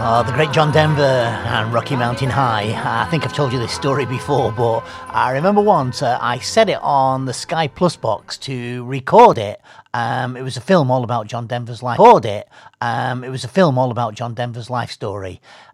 Oh, the great John Denver and Rocky Mountain High. I think I've told you this story before, but I remember once I set it on the Sky Plus box to record it. It was a film all about John Denver's life. It was a film all about John Denver's life story.